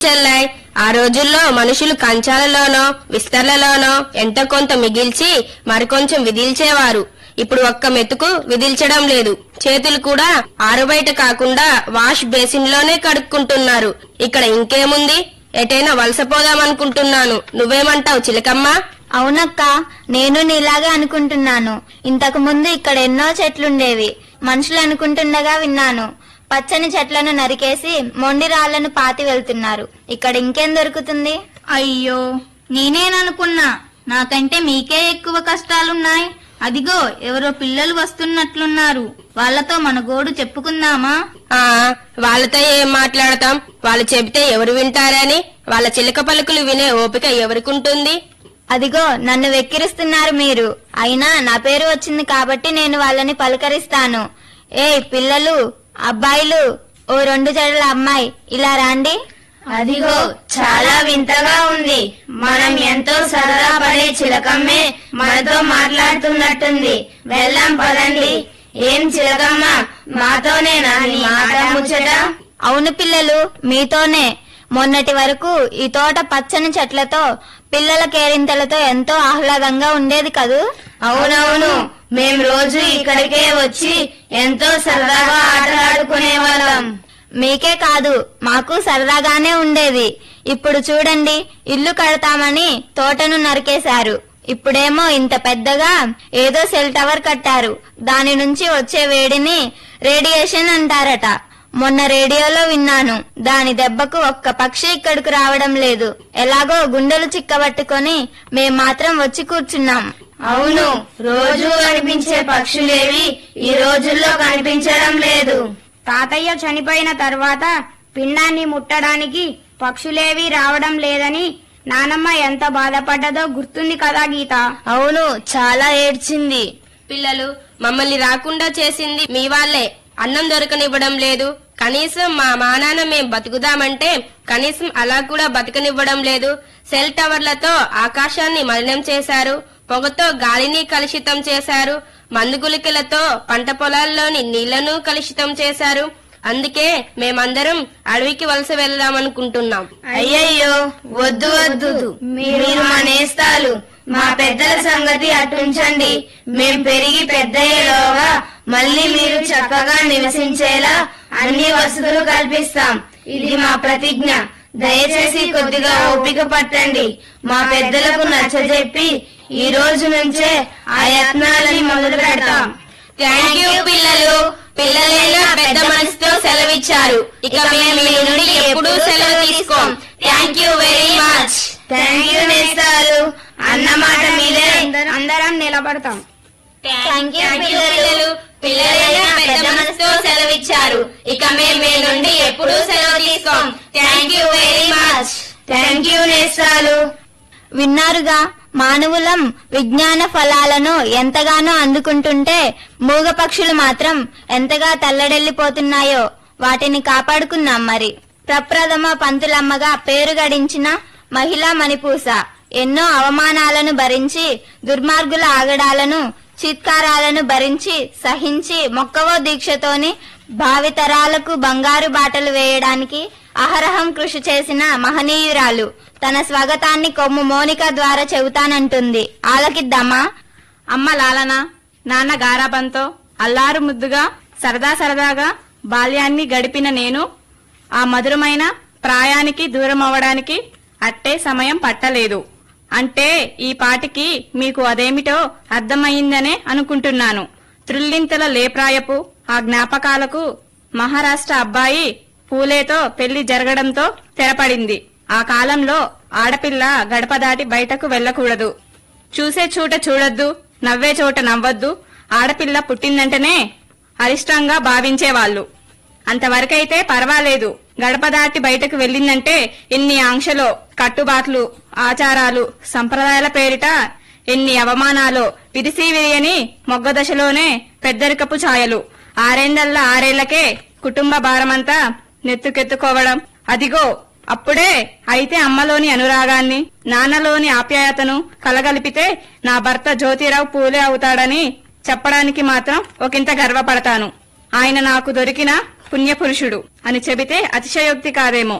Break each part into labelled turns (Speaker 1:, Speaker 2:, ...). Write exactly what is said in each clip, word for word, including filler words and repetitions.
Speaker 1: చెల్లాయ్, ఆ రోజుల్లో మనుషులు కంచాలలోనో విస్తర్లలోనో ఎంత కొంత మిగిల్చి మరికొంచెం విదిల్చేవారు. ఇప్పుడు ఒక్క మెతుకు విదిల్చడం లేదు. చేతులు కూడా ఆరుబయట కాకుండా వాష్ బేసిన్ లోనే కడుక్కుంటున్నారు. ఇక్కడ ఇంకేముంది, ఎటైనా వలసపోదామనుకుంటున్నాను. నువ్వేమంటావు చిలకమ్మ?
Speaker 2: అవునక్క, నేను నీలాగే అనుకుంటున్నాను. ఇంతకు ముందు ఇక్కడ ఎన్నో చెట్లుండేవి. మనుషులు అనుకుంటుండగా విన్నాను, పచ్చని చెట్లను నరికేసి మొండి రాళ్లను పాతి వెళ్తున్నారు. ఇక్కడ ఇంకేం దొరుకుతుంది?
Speaker 3: అయ్యో, నేనేననుకున్నా. నాకంటే మీకే ఎక్కువ కష్టాలున్నాయి. అదిగో ఎవరో పిల్లలు వస్తున్నట్లున్నారు. వాళ్లతో మన గోడు చెప్పుకుందామా?
Speaker 1: ఆ వాళ్ళతో ఏం మాట్లాడతాం? వాళ్ళు చెబితే ఎవరు వింటారని. వాళ్ళ చిలక పలుకులు వినే ఓపిక ఎవరికుంటుంది?
Speaker 2: అదిగో నన్ను వెక్కిరిస్తున్నారు మీరు. అయినా నా పేరు వచ్చింది కాబట్టి నేను వాళ్ళని పలకరిస్తాను. ఏ పిల్లలు, అబ్బాయిలు, ఓ రెండు జడల అమ్మాయి, ఇలా రాండి.
Speaker 4: అదిగో చాలా వింతగా ఉంది. మనం ఎంతో సరదా పడే చిలకమ్మే మనతో మాట్లాడుతున్నట్టుంది. వెళ్దాం పదండి. ఏం చిలకమ్మ, మాతోనేనా నీ మాట ముచ్చట?
Speaker 2: అవును పిల్లలు, మీతోనే. మొన్నటి వరకు ఈ తోట పచ్చని చెట్లతో పిల్లల కేరింతలతో ఎంతో ఆహ్లాదంగా ఉండేది కదూ?
Speaker 4: అవునవును, మేం రోజు ఇక్కడికే వచ్చి ఎంతో సరదాగా ఆటలాడుకునే వాళ్ళం.
Speaker 2: మీకే కాదు, మాకు సరదాగానే ఉండేది. ఇప్పుడు చూడండి, ఇల్లు కడతామని తోటను నరికేశారు. ఇప్పుడేమో ఇంత పెద్దగా ఏదో సెల్ టవర్ కట్టారు. దాని నుంచి వచ్చే వేడిని రేడియేషన్ అంటారట. మొన్న రేడియోలో విన్నాను. దాని దెబ్బకు ఒక్క పక్షి ఇక్కడకు రావడం లేదు. ఎలాగో గుండెలు చిక్కబట్టుకొని మేం మాత్రం వచ్చి కూర్చున్నాం.
Speaker 4: అవును, రోజు కనిపించే పక్షులేవి ఈ రోజుల్లో కనిపించడం లేదు.
Speaker 5: తాతయ్య చనిపోయిన తర్వాత పిండాన్ని ముట్టడానికి పక్షులేవి రావడం లేదని నానమ్మ ఎంత బాధపడ్డదో గుర్తుంది కదా గీత?
Speaker 2: అవును, చాలా ఏడ్చింది.
Speaker 1: పిల్లలు, మమ్మల్ని రాకుండా చేసింది మీ వాళ్లే. అన్నం దొరకనివ్వడం లేదు. కనీసం మా మానాన్న మేం బతుకుదామంటే కనీసం అలా కూడా బతకనివ్వడం లేదు. సెల్ టవర్లతో ఆకాశాన్ని మలినం చేశారు. పొగతో గాలిని కలుషితం చేశారు. మందుగులికలతో పంట పొలాల్లోని నీళ్లను కలుషితం చేశారు. అందుకే మేమందరం అడవికి వలస వెళ్దామనుకుంటున్నాం.
Speaker 4: అయ్యయ్యో, వద్దు వద్దు, మీరు మా నేస్తాలు. మా పెద్దల సంగతి అటుంచండి. మేం పెరిగి పెద్దయ్యేలోగా మళ్ళీ మీరు చక్కగా నివసించేలా అన్ని వసతులు కల్పిస్తాం. ఇది మా ప్రతిజ్ఞ. దయచేసి కొద్దిగా ఓపిక పట్టండి. మా పెద్దలకు నచ్చజెప్పి ఈ రోజు నుంచే ఆ యత్నాలని మొదలు పెడతాం.
Speaker 1: థ్యాంక్ యూ పిల్లలు. పిల్లలైనా పెద్ద మనసుతో సెలవిచ్చారు. ఇక మేము మీ నుండి ఎప్పుడూ సెలవు తీసుకోం. Thank you very much.
Speaker 4: Thank you నేస్తాలు. అన్నమాట మీదే
Speaker 5: అందరం నిలబడతాం.
Speaker 2: థ్యాంక్ యూ
Speaker 1: థ్యాంక్ యూ పిల్లలు. పిల్లలైనా పెద్ద మనసుతో సెలవిచ్చారు. ఇక మేము మీ నుండి ఎప్పుడూ సెలవు తీసుకోం. Thank you very much.
Speaker 4: Thank you నేస్తాలు.
Speaker 2: విన్నారుగా, మానవులం విజ్ఞాన ఫలాలను ఎంతగానో అందుకుంటుంటే మూగ పక్షులు మాత్రం ఎంతగా తల్లడెల్లిపోతున్నాయో. వాటిని కాపాడుకుందాం మరి. ప్రప్రథమ పంతులమ్మగా పేరు గడించిన మహిళా మణిపూస ఎన్నో అవమానాలను భరించి, దుర్మార్గుల ఆగడాలను చిత్కారాలను భరించి సహించి మొక్కవో దీక్షతోని భావితరాలకు బంగారు బాటలు వేయడానికి అహరహం కృషి చేసిన మహనీయురాలు తన స్వాగతాన్ని కొమ్ము మోనిక ద్వారా చెబుతానంటుంది. ఆలకిద్దామా?
Speaker 3: అమ్మ లాలన, నాన్న గారాబంతో అల్లారు ముద్దుగా సరదా సరదాగా బాల్యాన్ని గడిపిన నేను ఆ మధురమైన ప్రాయానికి దూరం అవడానికి అట్టే సమయం పట్టలేదు. అంటే ఈ పాటికి మీకు అదేమిటో అర్థమయ్యిందనే అనుకుంటున్నాను. త్రుల్లింతల లేప్రాయపు ఆ జ్ఞాపకాలకు మహారాష్ట్ర అబ్బాయి పూలేతో పెళ్లి జరగడంతో తెరపడింది. ఆ కాలంలో ఆడపిల్ల గడప దాటి బయటకు వెళ్లకూడదు. చూసే చోట చూడొద్దు, నవ్వే చోట నవ్వొద్దు. ఆడపిల్ల పుట్టిందంటేనే అరిష్టంగా భావించేవాళ్లు. అంతవరకైతే పర్వాలేదు. గడప దాటి బయటకు వెళ్లిందంటే ఎన్ని ఆంక్షలో, కట్టుబాట్లు, ఆచారాలు, సంప్రదాయాల పేరిట ఎన్ని అవమానాలో. విరిసి విరియని మొగ్గ దశలోనే పెద్దరికపు ఛాయలు. ఆరేందల్ల ఆరేళ్లకే కుటుంబ భారమంతా నెత్తుకెత్తుకోవడం. అదిగో అప్పుడే అయితే అమ్మలోని అనురాగాన్ని, నాన్నలోని ఆప్యాయతను కలగలిపితే నా భర్త జ్యోతిరావు పూలే అవుతాడని చెప్పడానికి మాత్రం ఒకంత గర్వపడతాను. ఆయన నాకు దొరికిన పుణ్యపురుషుడు అని చెబితే అతిశయోక్తి కాదేమో.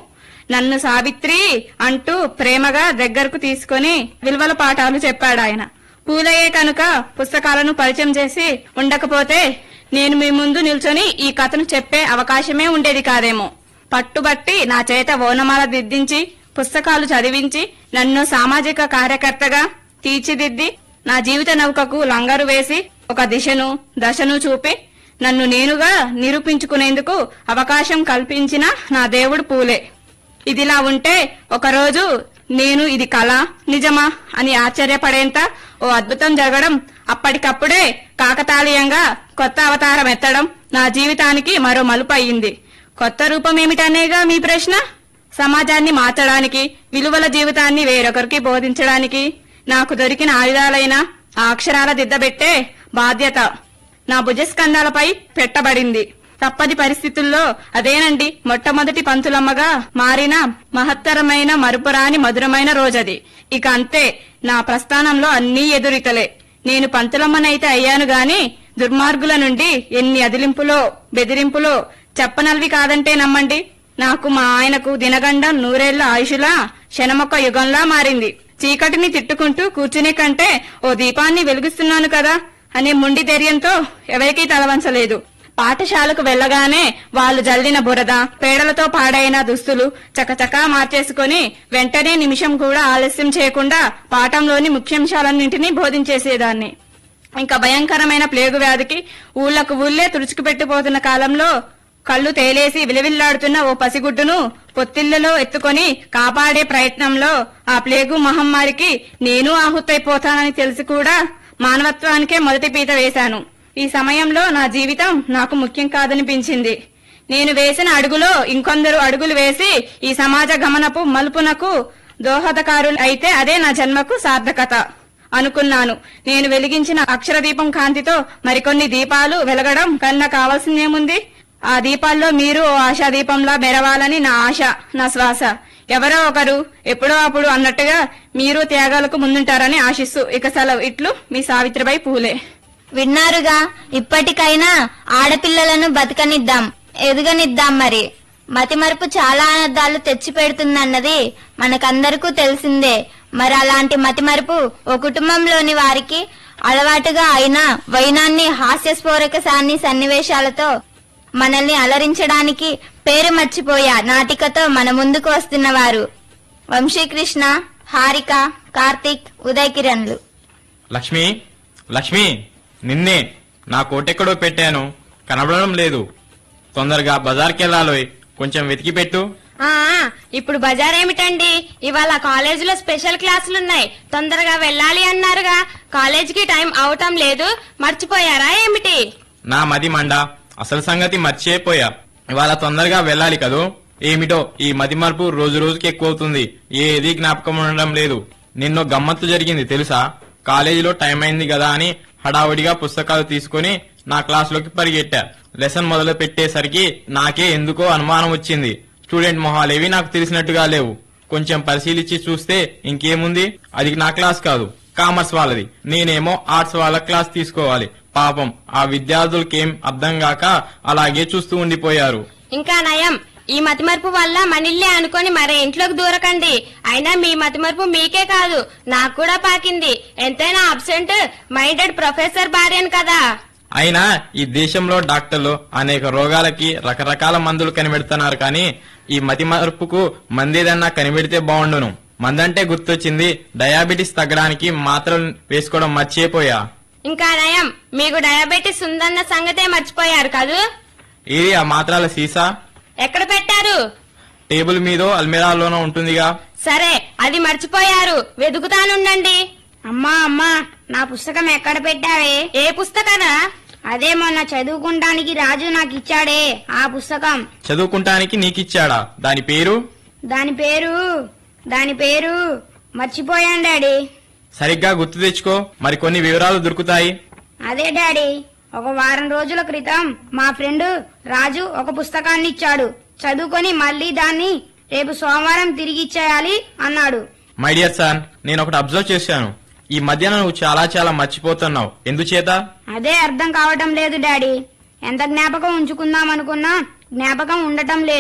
Speaker 3: నన్ను సావిత్రి అంటూ ప్రేమగా దగ్గరకు తీసుకొని విలువల పాఠాలు చెప్పాడాయన. పూలయ్యే కనుక పుస్తకాలను పరిచయం చేసి ఉండకపోతే నేను మీ ముందు నిల్చొని ఈ కథను చెప్పే అవకాశమే ఉండేది కాదేమో. పట్టుబట్టి నా చేత ఓనమాల దిద్దించి పుస్తకాలు చదివించి నన్ను సామాజిక కార్యకర్తగా తీర్చిదిద్ది నా జీవిత నౌకకు లంగరు వేసి ఒక దిశను దశను చూపి నన్ను నేనుగా నిరూపించుకునేందుకు అవకాశం కల్పించిన నా దేవుడు పూలే. ఇదిలా ఉంటే ఒకరోజు నేను ఇది కళ నిజమా అని ఆశ్చర్యపడేంత ఓ అద్భుతం జరగడం, అప్పటికప్పుడే కాకతాళీయంగా కొత్త అవతారం ఎత్తడం నా జీవితానికి మరో మలుపు అయింది. కొత్త రూపం ఏమిటనేగా మీ ప్రశ్న? సమాజాన్ని మార్చడానికి, విలువల జీవితాన్ని వేరొకరికి బోధించడానికి నాకు దొరికిన ఆయుధాలైన ఆ అక్షరాల దిద్దబెట్టే బాధ్యత నా భుజస్కంధాలపై పెట్టబడింది. తప్పని పరిస్థితుల్లో అదేనండి మొట్టమొదటి పంతులమ్మగా మారిన మహత్తరమైన మరుపురాని మధురమైన రోజది. ఇక అంతే, నా ప్రస్థానంలో అన్నీ ఎదురితలే. నేను పంతులమ్మనైతే అయ్యాను గాని దుర్మార్గుల నుండి ఎన్ని అదిలింపులో బెదిరింపులో చెప్పనల్వి కాదంటే నమ్మండి. నాకు మా ఆయనకు దినగండం నూరేళ్ల ఆయుషులా శనమొక్క యుగంలా మారింది. చీకటిని తిట్టుకుంటూ కూర్చునే కంటే ఓ దీపాన్ని వెలిగిస్తున్నాను కదా అనే మొండి ధైర్యంతో ఎవరికీ తలవంచలేదు. పాఠశాలకు వెళ్లగానే వాళ్లు జల్లిన బురద పేడలతో పాడైన దుస్తులు చకచకా మార్చేసుకుని వెంటనే నిమిషం కూడా ఆలస్యం చేయకుండా పాఠంలోని ముఖ్యాంశాలన్నింటినీ బోధించేసేదాన్ని. ఇంకా భయంకరమైన ప్లేగు వ్యాధికి ఊళ్లకు ఊళ్లే తుడుచుకుపెట్టిపోతున్న కాలంలో కళ్ళు తేలేసి విలవిల్లాడుతున్న ఓ పసిగుడ్డును పొత్తిళ్లలో ఎత్తుకొని కాపాడే ప్రయత్నంలో ఆ ప్లేగు మహమ్మారికి నేను ఆహుతైపోతానని తెలిసి కూడా మానవత్వానికే మొదటి పీట వేశాను. ఈ సమయంలో నా జీవితం నాకు ముఖ్యం కాదనిపించింది. నేను వేసిన అడుగులో ఇంకొందరు అడుగులు వేసి ఈ సమాజ గమనపు మలుపునకు దోహదకారులు అయితే అదే నా జన్మకు సార్థకత అనుకున్నాను. నేను వెలిగించిన అక్షర దీపం కాంతితో మరికొన్ని దీపాలు వెలగడం కన్నా కావాల్సిందేముంది? ఆ దీపాల్లో మీరు ఓ ఆశా దీపంలా మెరవాలని నా ఆశ, నా శ్వాస. ఎవరో ఒకరు ఎప్పుడో అప్పుడు అన్నట్టుగా మీరు త్యాగాలకు ముందుంటారని ఆశిస్తూ ఇక సెలవు. ఇట్లు మీ సావిత్రిబాయి పూలే.
Speaker 2: విన్నారుగా, ఇప్పటికైనా ఆడపిల్లలను బతకనిద్దాం, ఎదుగనిద్దాం. మరి మతిమరుపు చాలా అనర్థాలు తెచ్చి పెడుతుందన్నది మనకందరికీ తెలిసిందే. మరి అలాంటి మతిమరుపు ఓ కుటుంబంలోని వారికి అలవాటుగా అయిన వైనాన్ని హాస్యస్ఫోరక సాన్ని సన్నివేశాలతో మనల్ని అలరించడానికి పేరు మర్చిపోయా నాటికతో మన ముందుకు వస్తున్నవారు వంశీకృష్ణ, హారిక, కార్తీక్, ఉదయ్ కిరణ్లు.
Speaker 6: లక్ష్మి, లక్ష్మి, నిన్నే. నా కోటెక్కడో పెట్టాను, కనబడడం లేదు. తొందరగా బజార్కెళ్లాలోయ్, కొంచెం వెతికి పెట్టు.
Speaker 1: ఆ ఇప్పుడు బజార్ ఏమిటండి? ఇవాళ కాలేజీలో స్పెషల్ క్లాసులున్నాయి, తొందరగా వెళ్ళాలి అన్నారుగా. కాలేజీకి టైం అవటం లేదు, మర్చిపోయారా ఏమిటి?
Speaker 6: నా మది మండ, అసలు సంగతి మర్చిపోయా. ఇవాళ తొందరగా వెళ్ళాలి కదూ. ఏమిటో ఈ మతి మార్పు రోజు రోజుకి ఎక్కువ అవుతుంది. ఏది జ్ఞాపకం ఉండడం లేదు. నిన్నో గమ్మత్తు జరిగింది తెలుసా? కాలేజీలో టైం అయింది కదా అని హడావుడిగా పుస్తకాలు తీసుకుని నా క్లాసులోకి పరిగెట్టా. లెసన్ మొదలు పెట్టేసరికి నాకే ఎందుకో అనుమానం వచ్చింది. స్టూడెంట్ మొహాలేవి నాకు తెలిసినట్టుగా లేవు. కొంచెం పరిశీలించి చూస్తే ఇంకేముంది, అది నా క్లాస్ కాదు, కామర్స్ వాళ్ళది. నేనేమో ఆర్ట్స్ వాళ్ళ క్లాస్ తీసుకోవాలి. పాపం ఆ విద్యార్థులకేం అర్థం కాక అలాగే చూస్తూ ఉండిపోయారు.
Speaker 1: ఇంకా నయం, ఈ మతిమరుపు వల్ల మనిల్లే అనుకొని మరే ఇంట్లోకి దూరకండి. అయినా మీ మతిమరుపు మీకే కాదు, నాకు కూడా పాకింది. ఎంతైనా అబ్సెంట్ మైండెడ్ ప్రొఫెసర్ భార్యను కదా.
Speaker 6: అయినా ఈ దేశంలో డాక్టర్లు అనేక రోగాలకి రకరకాల మందులు కనిపెడుతున్నారు, కానీ ఈ మతి మార్పుకు మందేదన్నా కనిపెడితే బాగుండును. మందంటే గుర్తొచ్చింది, డయాబెటీస్ తగ్గడానికి మాత్రలు వేసుకోవడం మర్చిపోయా.
Speaker 1: ఇంకా నయం, మీకు డయాబెటీస్ ఉందన్న సంగతే మర్చిపోయారు కదూ.
Speaker 6: ఇది ఆ మాత్రాల సీసా
Speaker 1: ఎక్కడ పెట్టారు?
Speaker 6: టేబుల్ మీదో అల్మిరాలోనో ఉంటుందిగా.
Speaker 1: సరే, అది మర్చిపోయారు, వెతుకుతానుండండి.
Speaker 5: అమ్మా అమ్మా, నా పుస్తకం ఎక్కడ పెట్టావే?
Speaker 1: ఏ పుస్తకానా?
Speaker 5: అదే మొన్న చదువుకుంటానికి రాజు నాకు ఇచ్చాడే ఆ పుస్తకం.
Speaker 6: చదువుకుంటానికి నీకిచ్చాడా? దాని పేరు?
Speaker 5: దాని పేరు దాని పేరు మర్చిపోయాను డాడీ.
Speaker 6: సరిగ్గా గుర్తు తెచ్చుకో, మరికొన్ని వివరాలు దొరుకుతాయి.
Speaker 5: అదే డాడీ, ఒక వారం రోజుల క్రితం మా ఫ్రెండ్ రాజు ఒక పుస్తకాన్ని ఇచ్చాడు. చదువుకొని మళ్లీ దాన్ని రేపు సోమవారం తిరిగి ఇచ్చేయాలి అన్నాడు.
Speaker 6: మై డియర్ సన్, నేను ఒకటి అబ్జర్వ్ చేశాను. ఈ మధ్యన నువ్వు చాలా చాలా మర్చిపోతున్నావు. ఎందుచేత?
Speaker 5: అదే అర్థం కావటం లేదు డాడీ. ఎంత జ్ఞాపకం ఉంచుకుందాం అనుకున్నా జ్ఞాపకం ఉండటం లేదు.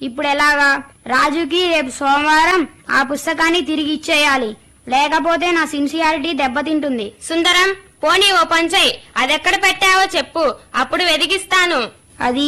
Speaker 5: ఇప్పుడు ఎలాగా? రాజుకి రేపు సోమవారం ఆ పుస్తకాన్ని తిరిగి ఇచ్చేయాలి, లేకపోతే నా సిన్సియారిటీ దెబ్బతింటుంది.
Speaker 1: సుందరం, పోనీ ఓ పంచై, అదెక్కడ పెట్టావో చెప్పు, అప్పుడు వెదిగిస్తాను.
Speaker 5: అది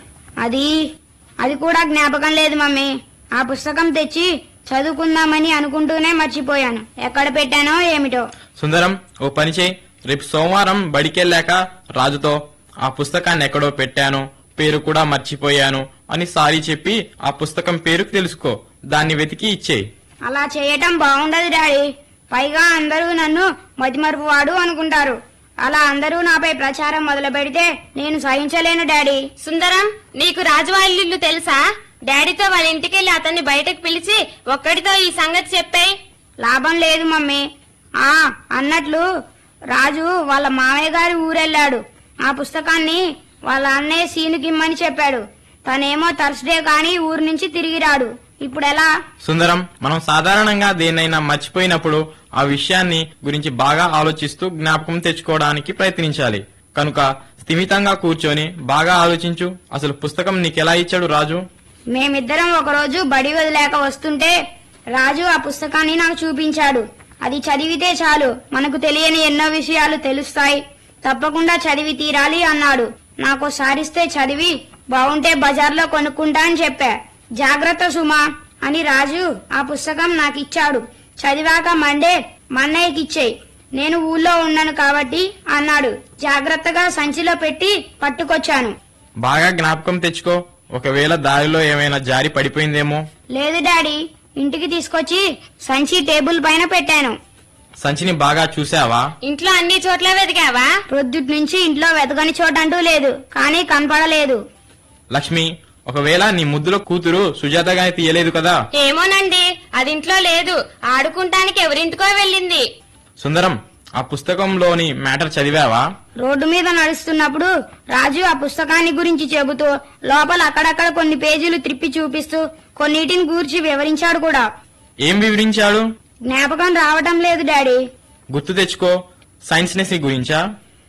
Speaker 5: అది అది కూడా జ్ఞాపకం లేదు మమ్మీ. ఆ పుస్తకం తెచ్చి చదువుకుందామని అనుకుంటూనే మర్చిపోయాను. ఎక్కడ పెట్టానో ఏమిటో.
Speaker 6: సుందరం, ఓ పని చేయి, రేపు సోమవారం బడికెళ్ళాక రాజుతో ఆ పుస్తకాన్ని ఎక్కడో పెట్టాను, పేరు కూడా మర్చిపోయాను అని సారీ చెప్పి ఆ పుస్తకం పేరు తెలుసుకో, దాన్ని వెతికి ఇచ్చేయి.
Speaker 5: అలా చేయటం బాగుండదు డాడీ. పైగా అందరూ నన్ను మతిమరుపువాడు అనుకుంటారు. అలా అందరూ నాపై ప్రచారం మొదలు పెడితే నేను సహించలేను డాడీ.
Speaker 1: సుందరం, నీకు రాజు వాళ్ళ ఇల్లు తెలుసా? డాడీతో వాళ్ళ ఇంటికెళ్లి అతన్ని బయటకు పిలిచి ఒక్కడితో ఈ సంగతి చెప్పేయ్.
Speaker 5: లాభం లేదు మమ్మీ. ఆ అన్నట్లు రాజు వాళ్ళ మామయ్య గారి ఊరెళ్ళాడు. ఆ పుస్తకాన్ని వాళ్ళ అన్నయ్య సీనుకిమ్మని చెప్పాడు. తనేమో థర్స్డే కాని ఊరు నుంచి తిరిగి రాడు. ఇప్పుడు ఎలా?
Speaker 6: సుందరం, మనం సాధారణంగా దేన్నైనా మర్చిపోయినప్పుడు ఆ విషయాన్ని గురించి బాగా ఆలోచిస్తూ జ్ఞాపకం తెచ్చుకోవడానికి ప్రయత్నించాలి. కనుక స్థిమితంగా కూర్చొని బాగా ఆలోచించు. అసలు పుస్తకం నీకెలా ఇచ్చాడు రాజు?
Speaker 5: మేమిద్దరం ఒకరోజు బడి వదిలేక వస్తుంటే రాజు ఆ పుస్తకాన్ని నాకు చూపించాడు. అది చదివితే చాలు, మనకు తెలియని ఎన్నో విషయాలు తెలుస్తాయి, తప్పకుండా చదివి తీరాలి అన్నాడు. నాకు సారిస్తే చదివి బాగుంటే బజార్లో కొనుక్కుంటా అని చెప్పా. జాగ్రత్త సుమా అని రాజు ఆ పుస్తకం నాకు ఇచ్చాడు. చదివాక మండే మన్నయ్యకిచ్చేయి, నేను ఊళ్ళో ఉన్నాను కాబట్టి అన్నాడు. జాగ్రత్తగా సంచిలో పెట్టి పట్టుకొచ్చాను.
Speaker 6: బాగా జ్ఞాపకం తెచ్చుకో, ఒకవేళ దారిలో ఏమైనా జారి పడిపోయిందేమో.
Speaker 5: లేదు డాడీ, ఇంటికి తీసుకొచ్చి సంచి టేబుల్ పైన పెట్టాను.
Speaker 6: సంచిని బాగా చూసావా?
Speaker 1: ఇంట్లో అన్ని చోట్ల వెతికావా?
Speaker 5: ప్రొద్దుటి నుంచి ఇంట్లో వెతకని చోటంటూ లేదు, కానీ కనపడలేదు.
Speaker 6: లక్ష్మి, ఒకవేళ నీ ముద్దులో కూతురు సుజాత గాని తీయలేదు కదా?
Speaker 1: ఏమోనండి, అది ఇంట్లో లేదు, ఆడుకుంటానికి ఎవరింటికో వెళ్ళింది.
Speaker 6: సుందరం, ఆ పుస్తకంలోని మ్యాటర్ చదివావా?
Speaker 5: రోడ్డు మీద నడుస్తున్నప్పుడు రాజు ఆ పుస్తకాన్ని గురించి చెబుతూ లోపల అక్కడక్కడ కొన్ని పేజీలు త్రిప్పి చూపిస్తూ కొన్నిటిని గూర్చి వివరించాడు కూడా.
Speaker 6: ఏం వివరించాడు?
Speaker 5: జ్ఞాపకం రావటం లేదు డాడీ.
Speaker 6: గుర్తు తెచ్చుకో. సైన్స్ నెస్ గురించా?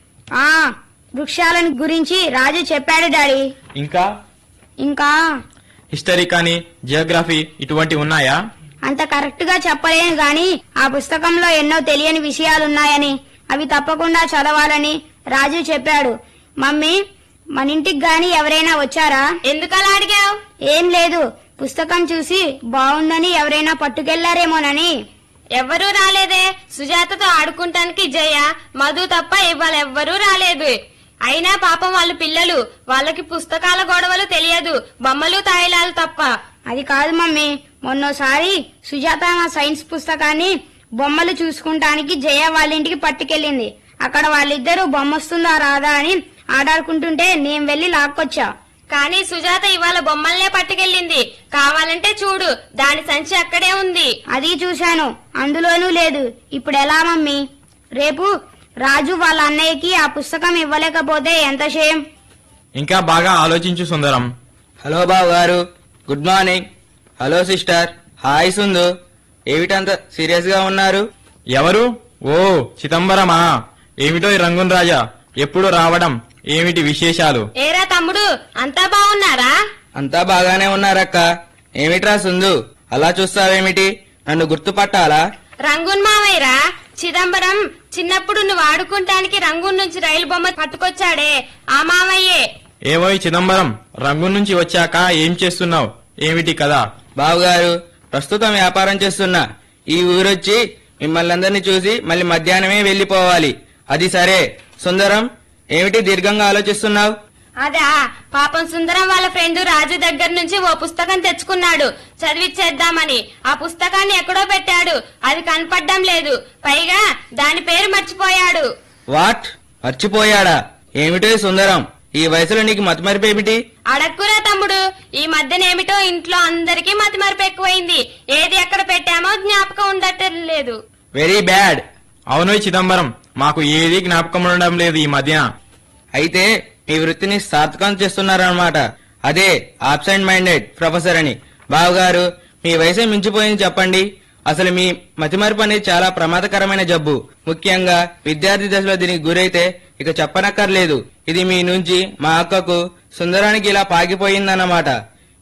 Speaker 5: ఆ వృక్షాలను గురించి రాజు చెప్పాడు డాడీ.
Speaker 6: ఇంకా
Speaker 5: ఇంకా
Speaker 6: హిస్టరీ కానీ జియోగ్రఫీ ఇటువంటి ఉన్నాయా?
Speaker 5: అంత కరెక్ట్ గా చెప్పలేను గాని ఆ పుస్తకంలో ఎన్నో తెలియని విషయాలున్నాయని, అవి తప్పకుండా చదవాలని రాజు చెప్పాడు. మమ్మీ, మన ఇంటికి గాని ఎవరైనా వచ్చారా?
Speaker 1: ఎందుకలా అడిగావు?
Speaker 5: ఏం లేదు, పుస్తకం చూసి బాగుందని ఎవరైనా పట్టుకెళ్లారేమోనని.
Speaker 1: ఎవ్వరూ రాలేదే. సుజాతతో ఆడుకుంటానికి జయ, మధు తప్ప ఇవాళ ఎవ్వరూ రాలేదు. అయినా పాపం వాళ్ళ పిల్లలు, వాళ్ళకి పుస్తకాల గొడవలు తెలియదు, బొమ్మలు తాయిలాలు తప్ప.
Speaker 5: అది కాదు మమ్మీ, మొన్నోసారి సుజాత నా సైన్స్ పుస్తకాన్ని బొమ్మలు చూసుకుంటానికి జయ వాళ్ళ ఇంటికి పట్టుకెళ్ళింది. అక్కడ వాళ్ళిద్దరూ బొమ్మొస్తుందా రాదా అని ఆడాడుకుంటుంటే నేను వెళ్లి లాక్కొచ్చా.
Speaker 1: కానీ సుజాత ఇవాళ బొమ్మల్నే పట్టుకెళ్ళింది. కావాలంటే చూడు, దాని సంచి అక్కడే ఉంది.
Speaker 5: అది చూశాను, అందులోనూ లేదు. ఇప్పుడు ఎలా మమ్మీ? రేపు రాజు వాళ్ళ అన్నయ్యకి ఆ పుస్తకం ఇవ్వలేకపోతే ఎంత షేమ్.
Speaker 6: ఇంకా బాగా ఆలోచించు సుందరం.
Speaker 7: హలో బాబు గారు, good morning. Hello sister, hi సుందు. ఏమిటంత serious గా ఉన్నారు?
Speaker 6: ఎవరు? ఓ చిదంబరమా? ఏమిటో ఈ రంగున్ రాజా ఎప్పుడు రావడం? ఏమిటి విశేషాలు?
Speaker 1: ఏరా తమ్ముడు, అంతా బాగున్నారా?
Speaker 7: అంతా బాగానే ఉన్నారక్క. ఏమిట్రా సుందు, అలా చూస్తావేమిటి? నన్ను గుర్తుపట్టాలా?
Speaker 1: రంగున్ మావయ్యరా, చిదంబరం చిన్నప్పుడు నువ్వు ఆడుకుంటానికి రంగున్ నుంచి రైలు బొమ్మ పట్టుకొచ్చాడే, ఆ మావయ్యే.
Speaker 6: ఏమో ఈ చిదంబరం, రంగు నుంచి వచ్చాక ఏం చేస్తున్నావు? ఏమిటి కదా?
Speaker 7: బావుగారు, ప్రస్తుతం వ్యాపారం చేస్తున్నా. ఈ ఊరొచ్చి మిమ్మల్ని అందరినీ చూసి మళ్ళీ మధ్యాహ్నమే వెళ్లిపోవాలి. అది సరే. సుందరం, ఏమిటి దీర్ఘంగా ఆలోచిస్తున్నావు?
Speaker 1: అదా, పాపం సుందరం వాళ్ళ ఫ్రెండ్ రాజు దగ్గర నుంచి ఓ పుస్తకం తెచ్చుకున్నాడు, చదివిచ్చేద్దామని. ఆ పుస్తకాన్ని ఎక్కడో పెట్టాడు, అది కనపడ్డం లేదు. పైగా దాని పేరు మర్చిపోయాడు.
Speaker 7: వాట్? మర్చిపోయాడా? ఏమిటో ఈ సుందరం, ఈ వయసులో నీకు మతిమరిపేమిటి?
Speaker 1: అడక్కురా తమ్ముడు, ఈ మధ్యనేమిటో ఇంట్లో అందరికీ మతిమరుపు ఎక్కువైంది. ఏది ఎక్కడ పెట్టామో జ్ఞాపకం ఉండటం లేదు.
Speaker 7: Very bad.
Speaker 6: అవును ఈ చిదంబరం, మాకు ఏది జ్ఞాపకం ఉండడం లేదు ఈ మధ్య.
Speaker 7: అయితే మీ వృత్తిని సార్థకం చేస్తున్నారన్నమాట. అదే ఆబ్సెంట్ మైండెడ్ ప్రొఫెసర్ అని. బావగారు, మీ వయసే మించిపోయింది చెప్పండి. అసలు మీ మతిమరుపు అనేది చాలా ప్రమాదకరమైన జబ్బు. ముఖ్యంగా విద్యార్థి దశలో దీనికి గురైతే ఇక చెప్పనక్కర్లేదు. ఇది మీ నుంచి మా అక్కకు సుందరానికి ఇలా పాకిపోయిందన్నమాట.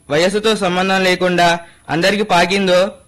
Speaker 7: వయస్సుతో సంబంధం లేకుండా అందరికి పాకిందో